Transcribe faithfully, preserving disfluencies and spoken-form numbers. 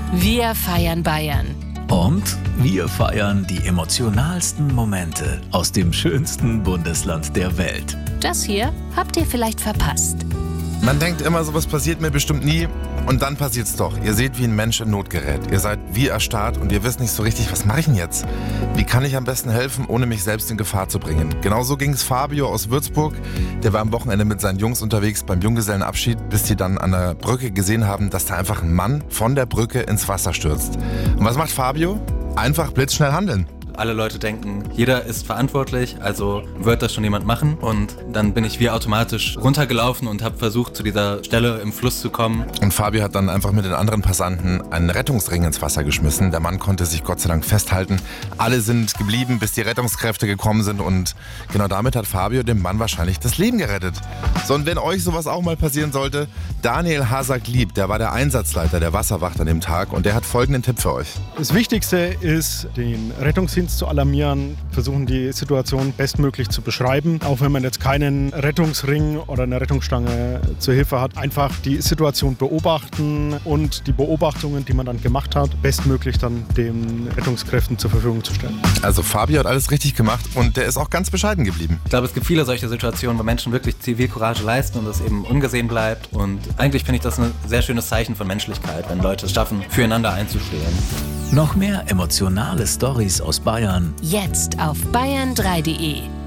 Wir feiern Bayern. Und wir feiern die emotionalsten Momente aus dem schönsten Bundesland der Welt. Das hier habt ihr vielleicht verpasst. Man denkt immer, sowas passiert mir bestimmt nie. Und dann passiert's doch. Ihr seht, wie ein Mensch in Not gerät. Ihr seid wie erstarrt und ihr wisst nicht so richtig, was mache ich denn jetzt? Wie kann ich am besten helfen, ohne mich selbst in Gefahr zu bringen? Genauso ging's Fabio aus Würzburg. Der war am Wochenende mit seinen Jungs unterwegs beim Junggesellenabschied, bis die dann an der Brücke gesehen haben, dass da einfach ein Mann von der Brücke ins Wasser stürzt. Und was macht Fabio? Einfach blitzschnell handeln. Alle Leute denken, jeder ist verantwortlich, also wird das schon jemand machen. Und dann bin ich wie automatisch runtergelaufen und habe versucht, zu dieser Stelle im Fluss zu kommen. Und Fabio hat dann einfach mit den anderen Passanten einen Rettungsring ins Wasser geschmissen. Der Mann konnte sich Gott sei Dank festhalten. Alle sind geblieben, bis die Rettungskräfte gekommen sind. Und genau damit hat Fabio dem Mann wahrscheinlich das Leben gerettet. So, und wenn euch sowas auch mal passieren sollte, Daniel Hasak-Lieb, der war der Einsatzleiter der Wasserwacht an dem Tag. Und der hat folgenden Tipp für euch. Das Wichtigste ist, den Rettungsdienst zu alarmieren, versuchen die Situation bestmöglich zu beschreiben. Auch wenn man jetzt keinen Rettungsring oder eine Rettungsstange zur Hilfe hat, einfach die Situation beobachten und die Beobachtungen, die man dann gemacht hat, bestmöglich dann den Rettungskräften zur Verfügung zu stellen. Also Fabio hat alles richtig gemacht und der ist auch ganz bescheiden geblieben. Ich glaube, es gibt viele solche Situationen, wo Menschen wirklich Zivilcourage leisten und das eben ungesehen bleibt. Und eigentlich finde ich das ein sehr schönes Zeichen von Menschlichkeit, wenn Leute es schaffen, füreinander einzustehen. Noch mehr emotionale Storys aus Bayern Jetzt auf bayern drei punkt de.